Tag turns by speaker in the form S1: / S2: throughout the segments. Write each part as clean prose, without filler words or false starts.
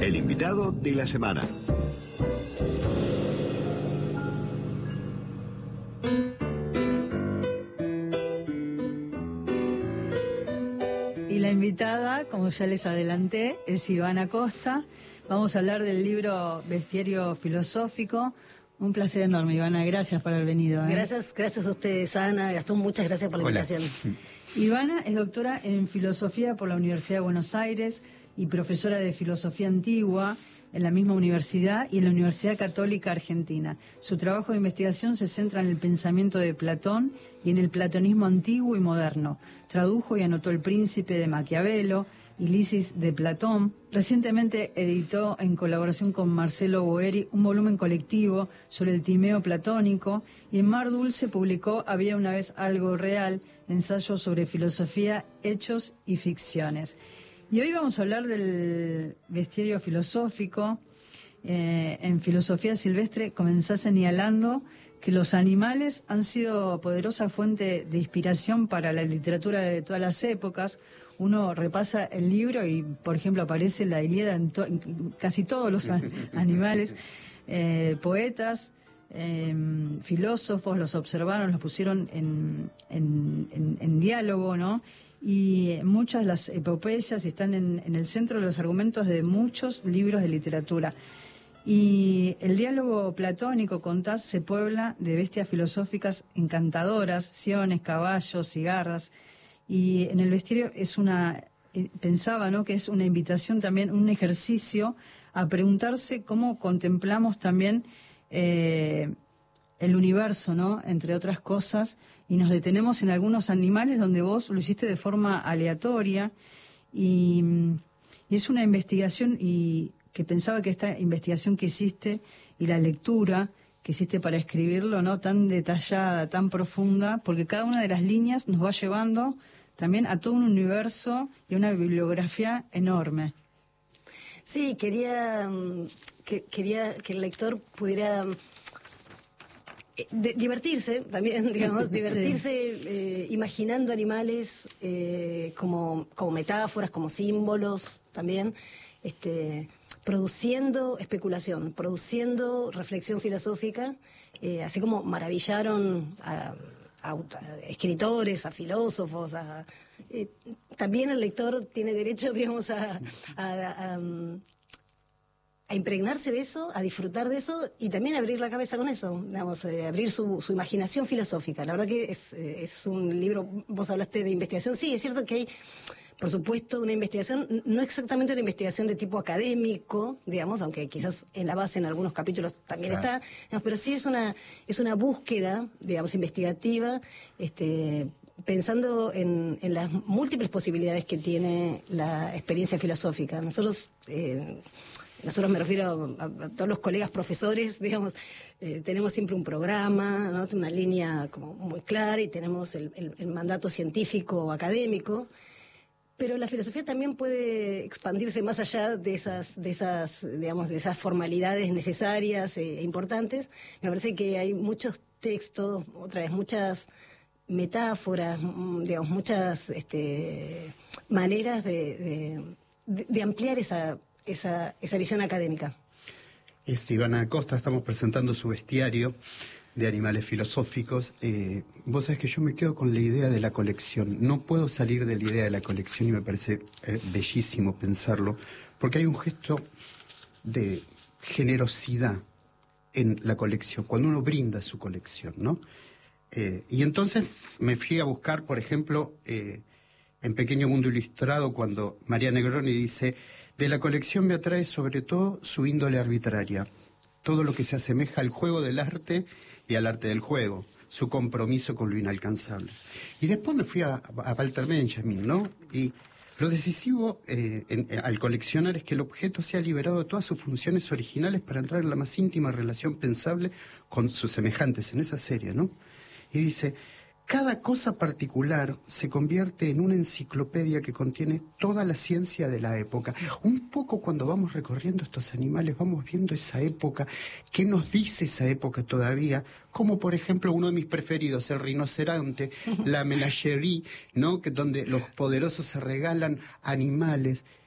S1: El invitado de la semana.
S2: Y la invitada, como ya les adelanté, es Ivana Costa. Vamos a hablar del libro Bestiario Filosófico. Un placer enorme, Ivana. Gracias por haber venido.
S3: Gracias a ustedes, Ana, Gastón. Muchas gracias por la invitación.
S2: Ivana es doctora en Filosofía por la Universidad de Buenos Aires y profesora de Filosofía Antigua en la misma universidad y en la Universidad Católica Argentina. Su trabajo de investigación se centra en el pensamiento de Platón y en el platonismo antiguo y moderno. Tradujo y anotó El Príncipe de Maquiavelo y Lisis de Platón. Recientemente editó, en colaboración con Marcelo Boeri, un volumen colectivo sobre el Timeo platónico, y en Mar Dulce publicó Había una vez algo real, ensayos sobre filosofía, hechos y ficciones. Y hoy vamos a hablar del bestiario filosófico. En Filosofía Silvestre comenzás señalando que los animales han sido poderosa fuente de inspiración para la literatura de todas las épocas. Uno repasa el libro y, por ejemplo, aparece la Ilíada en casi todos los animales. Poetas, filósofos los observaron, los pusieron en diálogo, ¿no? Y muchas de las epopeyas están en el centro de los argumentos de muchos libros de literatura. Y el diálogo platónico, contás, se puebla de bestias filosóficas encantadoras, siones, caballos, cigarras. Y en el bestiario pensaba, ¿no?, que es una invitación también, un ejercicio a preguntarse cómo contemplamos también el universo, ¿no?, entre otras cosas, y nos detenemos en algunos animales donde vos lo hiciste de forma aleatoria, y es una investigación y que pensaba que esta investigación que hiciste y la lectura que hiciste para escribirlo, ¿no?, tan detallada, tan profunda, porque cada una de las líneas nos va llevando también a todo un universo y una bibliografía enorme.
S3: Sí, quería que el lector pudiera divertirse también, digamos, divertirse imaginando animales como metáforas, como símbolos también, produciendo especulación, produciendo reflexión filosófica, así como maravillaron a escritores, a filósofos, también el lector tiene derecho, digamos, a impregnarse de eso, a disfrutar de eso y también abrir la cabeza con eso, digamos, abrir su imaginación filosófica. La verdad que es un libro. Vos hablaste de investigación. Sí, es cierto que hay, por supuesto, una investigación, no exactamente una investigación de tipo académico, digamos, aunque quizás en la base en algunos capítulos también está, digamos, pero sí es una búsqueda, digamos, investigativa, pensando en las múltiples posibilidades que tiene la experiencia filosófica. Nosotros, me refiero a todos los colegas profesores, digamos, tenemos siempre un programa, ¿no?, una línea como muy clara, y tenemos el mandato científico académico. Pero la filosofía también puede expandirse más allá de esas formalidades necesarias e importantes. Me parece que hay muchos textos, otra vez, muchas metáforas, digamos, muchas maneras de ampliar esa visión académica.
S4: Es Ivana Costa, estamos presentando su bestiario de animales filosóficos. Vos sabés que yo me quedo con la idea de la colección. No puedo salir de la idea de la colección y me parece bellísimo pensarlo, porque hay un gesto de generosidad en la colección, cuando uno brinda su colección, ¿no? Y entonces me fui a buscar, por ejemplo, en Pequeño Mundo Ilustrado, cuando María Negroni dice: de la colección me atrae sobre todo su índole arbitraria, todo lo que se asemeja al juego del arte y al arte del juego, su compromiso con lo inalcanzable. Y después me fui a Walter Benjamin, ¿no? Y lo decisivo al coleccionar es que el objeto sea liberado de todas sus funciones originales para entrar en la más íntima relación pensable con sus semejantes en esa serie, ¿no? Y dice: cada cosa particular se convierte en una enciclopedia que contiene toda la ciencia de la época. Un poco cuando vamos recorriendo estos animales, vamos viendo esa época, qué nos dice esa época todavía, como por ejemplo uno de mis preferidos, el rinoceronte, la menagerie, ¿no?, donde los poderosos se regalan animales.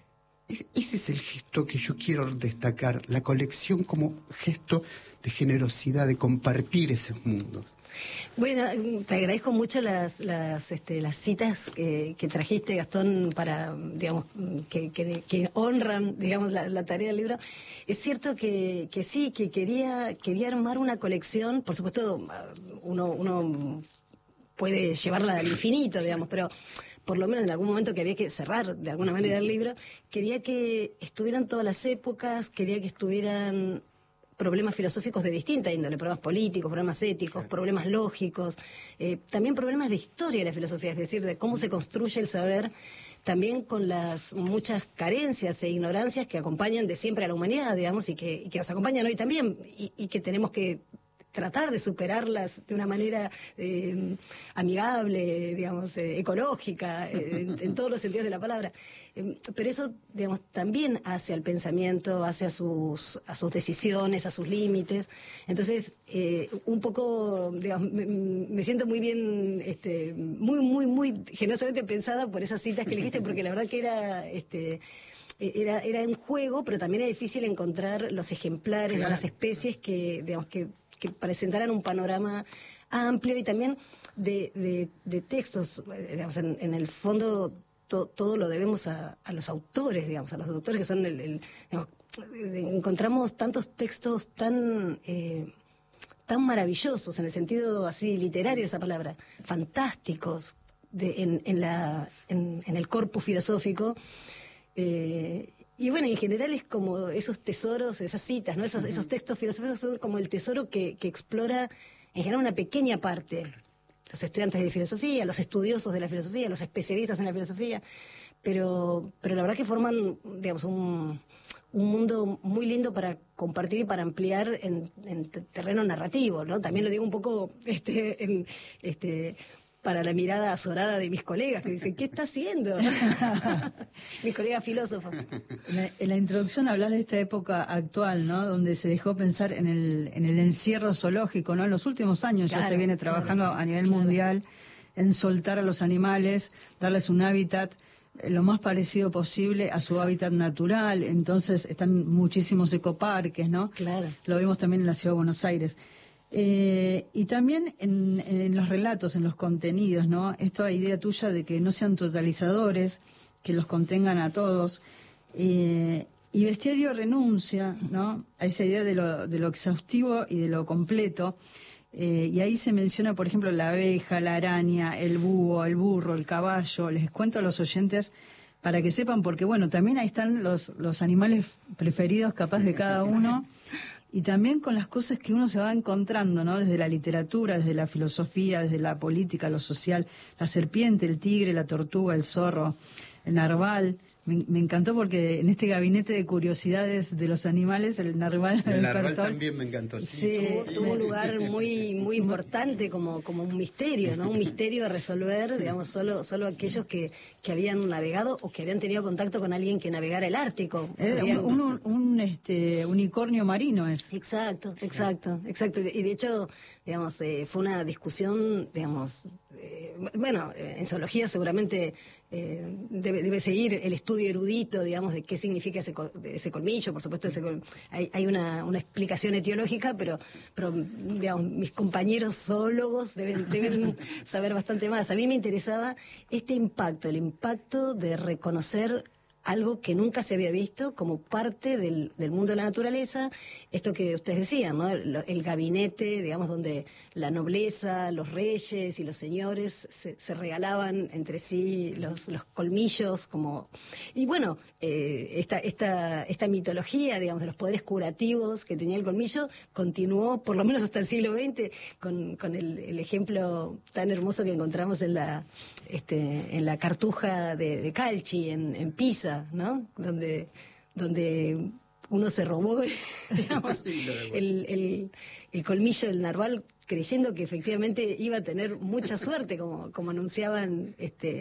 S4: Ese es el gesto que yo quiero destacar, la colección como gesto de generosidad, de compartir esos mundos.
S3: Bueno, te agradezco mucho las citas que trajiste, Gastón, para, digamos, que honran, digamos, la tarea del libro. Es cierto que sí, que quería armar una colección. Por supuesto, uno puede llevarla al infinito, digamos, pero por lo menos en algún momento que había que cerrar de alguna manera el libro, quería que estuvieran todas las épocas, quería que estuvieran problemas filosóficos de distinta índole, problemas políticos, problemas éticos, problemas lógicos, también problemas de historia de la filosofía, es decir, de cómo se construye el saber, también con las muchas carencias e ignorancias que acompañan de siempre a la humanidad, digamos, y que nos acompañan hoy también, y que tenemos que tratar de superarlas de una manera amigable, digamos, ecológica, en todos los sentidos de la palabra. Pero eso, digamos, también hace al pensamiento, hace a sus decisiones, a sus límites. Entonces, un poco, digamos, me siento muy bien, muy generosamente pensada por esas citas que elegiste, porque la verdad que era un juego, pero también era difícil encontrar los ejemplares, claro, las especies que, digamos, que presentaran un panorama amplio y también de textos, digamos, en el fondo todo lo debemos a los autores, digamos, a los autores que son digamos, encontramos tantos textos tan maravillosos en el sentido así literario de esa palabra, fantásticos en el corpus filosófico. Y bueno, en general es como esos tesoros, esas citas, ¿no? Esos textos filosóficos son como el tesoro que explora en general una pequeña parte. Los estudiantes de filosofía, los estudiosos de la filosofía, los especialistas en la filosofía, pero la verdad que forman, digamos, un mundo muy lindo para compartir y para ampliar en terreno narrativo, ¿no? También lo digo un poco para la mirada azorada de mis colegas, que dicen, ¿qué está haciendo? Mis colegas filósofos.
S2: En la introducción hablas de esta época actual, ¿no? Donde se dejó pensar en el encierro zoológico, ¿no? En los últimos años ya se viene trabajando a nivel mundial en soltar a los animales, darles un hábitat lo más parecido posible a su hábitat natural. Entonces están muchísimos ecoparques, ¿no?
S3: Claro.
S2: Lo vimos también en la Ciudad de Buenos Aires. Y también en los relatos, en los contenidos, ¿no? Esta idea tuya de que no sean totalizadores, que los contengan a todos. Y Bestiario renuncia, ¿no?, a esa idea de lo exhaustivo y de lo completo. Y ahí se menciona, por ejemplo, la abeja, la araña, el búho, el burro, el caballo. Les cuento a los oyentes para que sepan, porque bueno, también ahí están los animales preferidos capaz de cada uno. Y también con las cosas que uno se va encontrando, ¿no? Desde la literatura, desde la filosofía, desde la política, lo social, la serpiente, el tigre, la tortuga, el zorro, el narval. Me encantó porque en este gabinete de curiosidades de los animales, el narval
S4: también me encantó.
S3: Sí, tuvo un lugar muy importante como un misterio, ¿no? Un misterio a resolver, digamos, solo aquellos que habían navegado o que habían tenido contacto con alguien que navegara el Ártico.
S2: Un unicornio marino es.
S3: Exacto. Y de hecho, digamos, fue una discusión, digamos, en zoología seguramente debe seguir el estudio erudito, digamos, de qué significa ese colmillo. Por supuesto, hay una explicación etiológica, pero digamos, mis compañeros zoólogos deben saber bastante más. A mí me interesaba este impacto, el impacto de reconocer algo que nunca se había visto como parte del mundo de la naturaleza, esto que ustedes decían, ¿no? El gabinete, digamos, donde la nobleza, los reyes y los señores se regalaban entre sí los colmillos, como... Y bueno, esta mitología, digamos, de los poderes curativos que tenía el colmillo, continuó por lo menos hasta el siglo XX, con el ejemplo tan hermoso que encontramos en la cartuja de Calci, en Pisa, ¿no? Donde uno se robó, digamos, el colmillo del narval, creyendo que efectivamente iba a tener mucha suerte, como anunciaban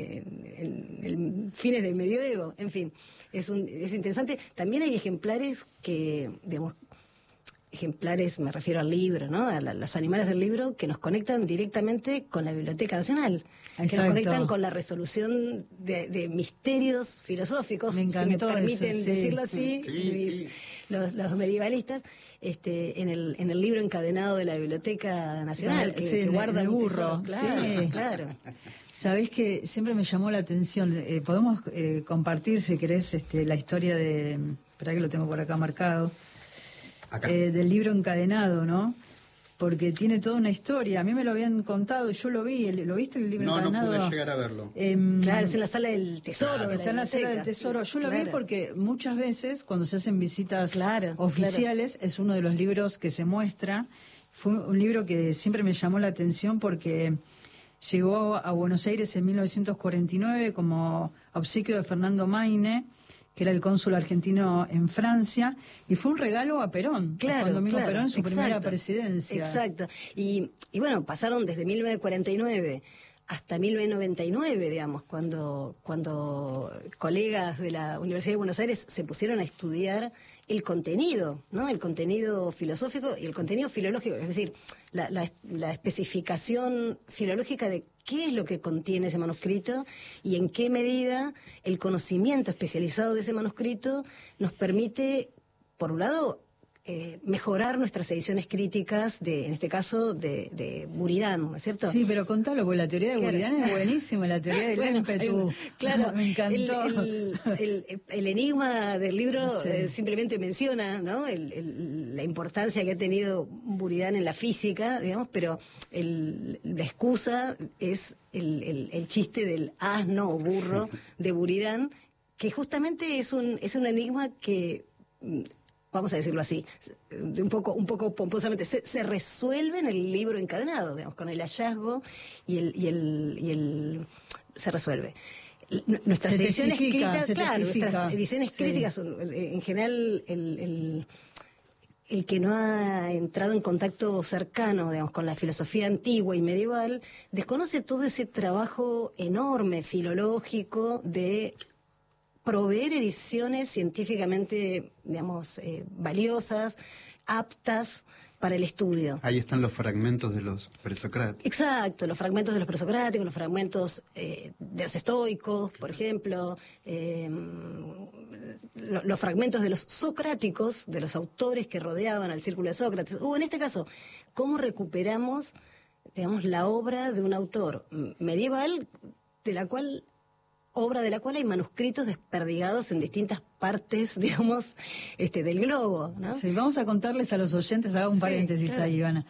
S3: en fines del medioevo. En fin, es interesante. También hay ejemplares que, digamos, ejemplares, me refiero al libro, ¿no? Los animales del libro que nos conectan directamente con la Biblioteca Nacional, que nos conectan con la resolución de misterios filosóficos,
S2: me encantó,
S3: si me permiten
S2: eso, sí.
S3: decirlo así, los medievalistas, en el libro encadenado de la Biblioteca Nacional, que guarda
S2: el
S3: un
S2: burro.
S3: tesoro. Claro,
S2: Sí.
S3: claro.
S2: Sabés que siempre me llamó la atención. Podemos compartir, si querés, la historia de. Esperá que lo tengo por acá marcado. Del libro encadenado, ¿no? Porque tiene toda una historia. A mí me lo habían contado, yo lo vi. ¿Lo viste el libro encadenado?
S4: No pude llegar a verlo.
S3: Claro, es en la sala del tesoro.
S2: Claro, está en la sala del tesoro. Yo lo vi porque muchas veces, cuando se hacen visitas oficiales, es uno de los libros que se muestra. Fue un libro que siempre me llamó la atención porque llegó a Buenos Aires en 1949 como obsequio de Fernando Maine, que era el cónsul argentino en Francia, y fue un regalo a Perón, cuando vino Perón en su primera presidencia.
S3: Exacto. Y bueno, pasaron desde 1949 hasta 1999, digamos, cuando colegas de la Universidad de Buenos Aires se pusieron a estudiar el contenido, ¿no? El contenido filosófico y el contenido filológico, es decir, la especificación filológica de qué es lo que contiene ese manuscrito y en qué medida el conocimiento especializado de ese manuscrito nos permite, por un lado, mejorar nuestras ediciones críticas, en este caso, de Buridan, ¿no es cierto?
S2: Sí, pero contalo, porque la teoría de Buridan es buenísima, la teoría del ímpetu.
S3: Claro,
S2: me encantó.
S3: El enigma del libro simplemente menciona, ¿no? La importancia que ha tenido Buridan en la física, digamos, pero la excusa es el chiste del asno o burro de Buridan, que justamente es un enigma que, vamos a decirlo así, un poco pomposamente, se resuelve en el libro encadenado, digamos, con el hallazgo y el se resuelve. Nuestras ediciones críticas, nuestras ediciones críticas son, en general, el que no ha entrado en contacto cercano, digamos, con la filosofía antigua y medieval, desconoce todo ese trabajo enorme filológico de proveer ediciones científicamente, digamos, valiosas, aptas para el estudio.
S4: Ahí están los fragmentos de los presocráticos.
S3: Exacto, los fragmentos de los presocráticos, los fragmentos de los estoicos, por ejemplo, los fragmentos de los socráticos, de los autores que rodeaban al círculo de Sócrates. O en este caso, ¿cómo recuperamos, digamos, la obra de un autor medieval obra de la cual hay manuscritos desperdigados en distintas partes, digamos, del globo, ¿no?
S2: Sí, vamos a contarles a los oyentes, haga un paréntesis ahí, Ivana.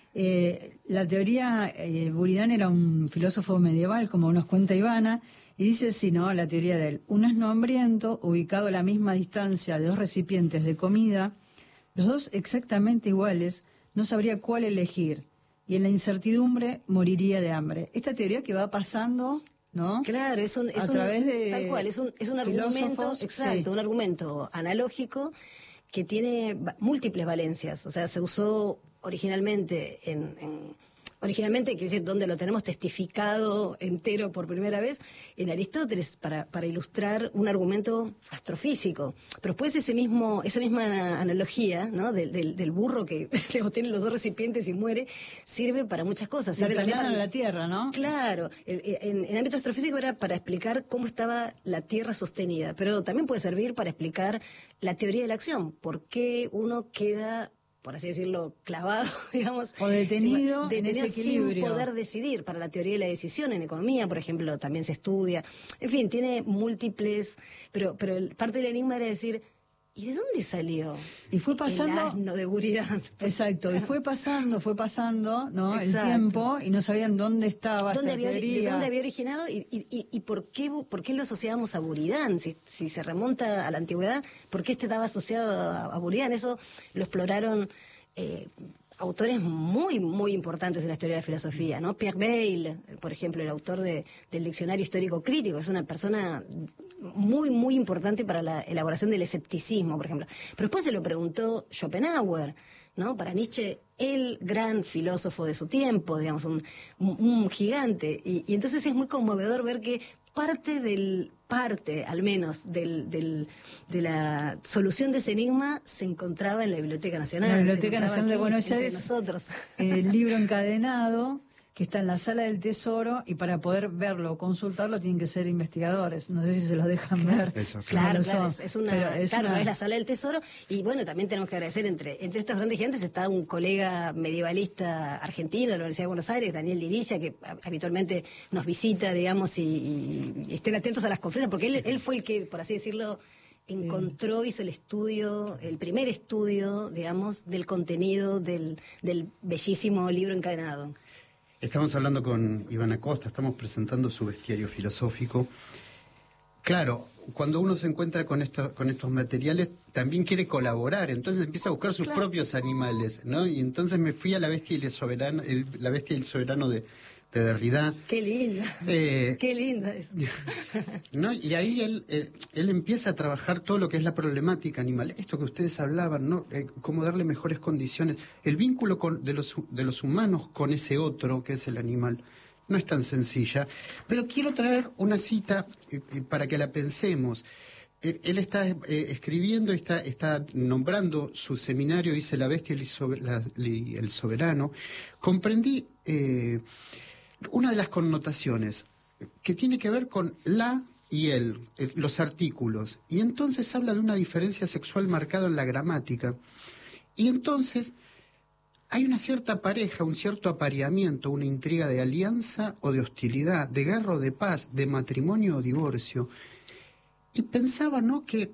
S2: La teoría, Buridan era un filósofo medieval, como nos cuenta Ivana, y dice así, ¿no? La teoría de él: un asno hambriento, ubicado a la misma distancia de dos recipientes de comida, los dos exactamente iguales, no sabría cuál elegir, y en la incertidumbre moriría de hambre. Esta teoría que va pasando, ¿no?
S3: Claro, tal cual, es un argumento, exacto, un argumento analógico que tiene múltiples valencias. O sea, se usó originalmente originalmente, quiero decir, donde lo tenemos testificado entero por primera vez, en Aristóteles, para ilustrar un argumento astrofísico. Pero después esa misma analogía, ¿no? del burro que tiene los dos recipientes y muere, sirve para muchas cosas.
S2: La
S3: sirve también
S2: trasladan a la Tierra, ¿no?
S3: Claro, en ámbito astrofísico era para explicar cómo estaba la Tierra sostenida, pero también puede servir para explicar la teoría de la acción, por qué uno queda, por así decirlo, clavado, digamos,
S2: o detenido en ese equilibrio,
S3: sin poder decidir. Para la teoría de la decisión en economía, por ejemplo, también se estudia. En fin, tiene múltiples, pero parte del enigma era decir, ¿y de dónde salió?
S2: Y fue pasando,
S3: el asno de Buridan?
S2: Exacto, y fue pasando, ¿no? El tiempo, y no sabían dónde estaba esta teoría.
S3: ¿De dónde había originado y por qué lo asociábamos a Buridan? Si se remonta a la antigüedad, ¿por qué estaba asociado a Buridan? Eso lo exploraron autores muy, muy importantes en la historia de la filosofía, ¿no? Pierre Bayle, por ejemplo, el autor del Diccionario Histórico Crítico, es una persona muy, muy importante para la elaboración del escepticismo, por ejemplo. Pero después se lo preguntó Schopenhauer, ¿no? Para Nietzsche, el gran filósofo de su tiempo, digamos, un gigante. Y entonces es muy conmovedor ver que parte al menos de la solución de ese enigma se encontraba en la Biblioteca Nacional.
S2: En la Biblioteca Nacional de Buenos
S3: entre
S2: Aires,
S3: nosotros.
S2: El libro encadenado que está en la Sala del Tesoro, y para poder verlo o consultarlo tienen que ser investigadores. No sé si se los dejan ver.
S4: Eso,
S3: Claro,
S2: No lo
S3: claro,
S2: son,
S3: es una,
S2: pero es
S3: claro,
S2: una-
S3: es la Sala del Tesoro. Y bueno, también tenemos que agradecer, entre estos grandes gigantes está un colega medievalista argentino de la Universidad de Buenos Aires, Daniel Dirilla, que habitualmente nos visita, digamos, y estén atentos a las conferencias, porque él fue el que, por así decirlo, encontró, hizo el primer estudio, digamos, del contenido del bellísimo libro encadenado.
S4: Estamos hablando con Iván Acosta, estamos presentando su bestiario filosófico. Claro, cuando uno se encuentra con estos materiales, también quiere colaborar, entonces empieza a buscar sus propios animales, ¿no? Y entonces me fui a La bestia y el soberano, La bestia y el soberano de Derrida.
S3: Qué linda, qué linda es.
S4: ¿No? Y ahí él empieza a trabajar todo lo que es la problemática animal, esto que ustedes hablaban, ¿no? Cómo darle mejores condiciones. El vínculo de los humanos con ese otro, que es el animal, no es tan sencilla. Pero quiero traer una cita para que la pensemos. Él está escribiendo, está nombrando su seminario, dice La bestia y el soberano. Comprendí una de las connotaciones que tiene que ver con la y el, los artículos. Y entonces habla de una diferencia sexual marcada en la gramática. Y entonces hay una cierta pareja, un cierto apareamiento, una intriga de alianza o de hostilidad, de guerra o de paz, de matrimonio o divorcio. Y pensaba, ¿no?, que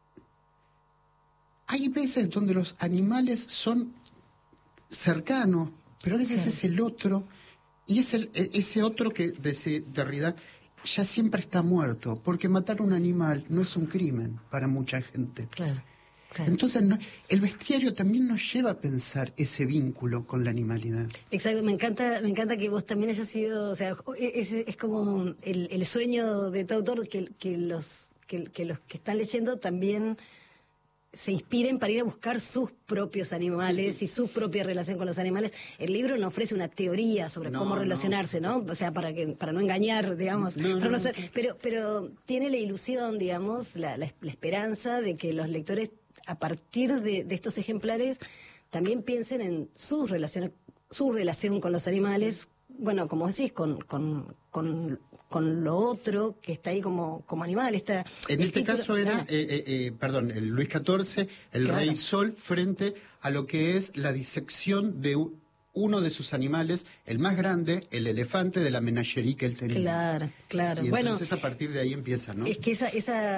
S4: hay veces donde los animales son cercanos, pero a veces es el otro, y es ese otro que de Derrida ya siempre está muerto, porque matar un animal no es un crimen para mucha gente.
S3: Claro.
S4: Entonces, el bestiario también nos lleva a pensar ese vínculo con la animalidad.
S3: Exacto, me encanta que vos también hayas sido, o sea, es como el sueño de todo autor, que los que están leyendo también se inspiren para ir a buscar sus propios animales y su propia relación con los animales. El libro no ofrece una teoría sobre cómo relacionarse, ¿no? O sea, para no engañar, digamos. Pero tiene la ilusión, digamos, la esperanza de que los lectores, a partir de estos ejemplares, también piensen en su relación con los animales, bueno, como decís, con lo otro que está ahí como animal.
S4: En este caso era, el Luis XIV, el Rey Sol, frente a lo que es la disección de uno de sus animales, el más grande, el elefante, de la menagerie que él tenía.
S3: Claro.
S4: Y entonces a partir de ahí empieza, ¿no?
S3: Es que esta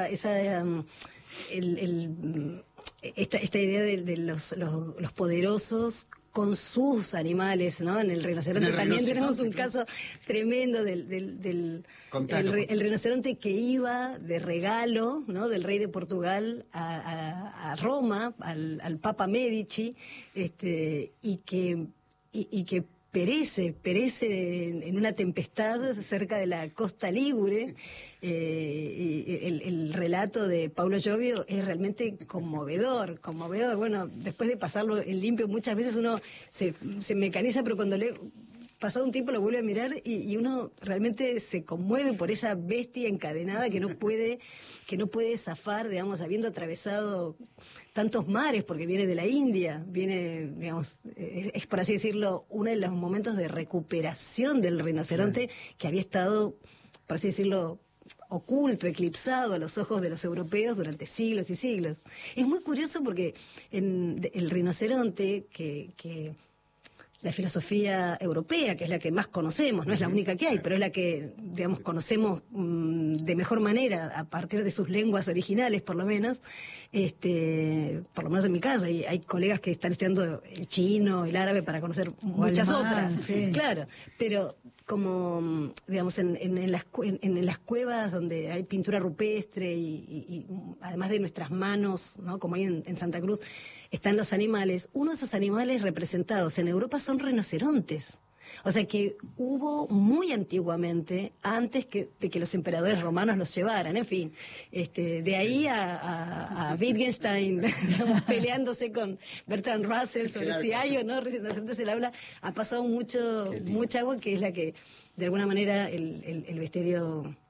S3: idea de los poderosos con sus animales, ¿no? En el rinoceronte también tenemos un caso tremendo del el rinoceronte que iba de regalo, ¿no?, del rey de Portugal a Roma, al Papa Medici, y que perece en una tempestad cerca de la costa ligure. El relato de Paulo Giovio es realmente conmovedor. Bueno, después de pasarlo en limpio, muchas veces uno se mecaniza, pero cuando pasado un tiempo lo vuelve a mirar y uno realmente se conmueve por esa bestia encadenada que no puede zafar, digamos, habiendo atravesado tantos mares, porque viene de la India, digamos, es por así decirlo, uno de los momentos de recuperación del rinoceronte que había estado, por así decirlo, oculto, eclipsado a los ojos de los europeos durante siglos y siglos. Es muy curioso porque el rinoceronte que la filosofía europea, que es la que más conocemos, no es la única que hay, pero es la que, digamos, conocemos de mejor manera, a partir de sus lenguas originales, por lo menos en mi caso, hay colegas que están estudiando el chino, el árabe, para conocer muchas otras.
S2: Sí.
S3: Claro, pero como, digamos, en las cuevas donde hay pintura rupestre y además de nuestras manos, ¿no?, como hay en Santa Cruz, están los animales. Uno de esos animales representados en Europa son rinocerontes. O sea que hubo muy antiguamente, antes de que los emperadores romanos los llevaran, en fin. De ahí a Wittgenstein, digamos, peleándose con Bertrand Russell sobre si hay o no rinocerontes en el aula, ha pasado mucha agua, que es la que, de alguna manera, el bestiario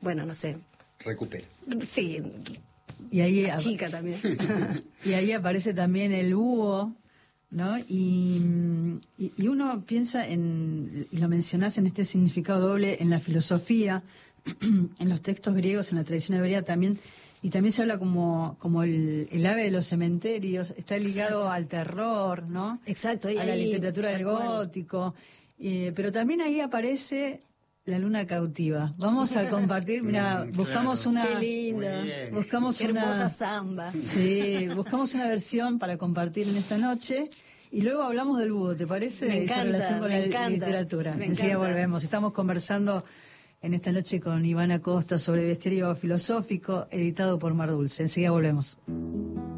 S3: bueno, no sé.
S4: Recupera.
S3: Sí,
S2: Y ahí,
S3: chica también.
S2: y ahí aparece también el búho, ¿no? Y uno piensa y lo mencionás en este significado doble en la filosofía, en los textos griegos, en la tradición hebrea también, y también se habla como el ave de los cementerios, está ligado
S3: Exacto.
S2: al terror, ¿no?
S3: Exacto. Y
S2: A la
S3: ahí,
S2: literatura del
S3: tal cual.
S2: gótico, pero también ahí aparece la luna cautiva. Vamos a compartir, mira, buscamos
S4: claro.
S2: una...
S3: Qué lindo.
S4: Muy bien.
S2: Buscamos
S3: Qué hermosa
S2: una...
S3: samba.
S2: Sí, buscamos una versión para compartir en esta noche y luego hablamos del búho, ¿te parece?
S3: Me
S2: Y su
S3: encanta,
S2: relación con
S3: me
S2: la
S3: encanta,
S2: literatura.
S3: me
S2: Enseguida
S3: encanta.
S2: volvemos. Estamos conversando en esta noche con Ivana Costa sobre Bestiario Filosófico, editado por Mar Dulce. Enseguida volvemos.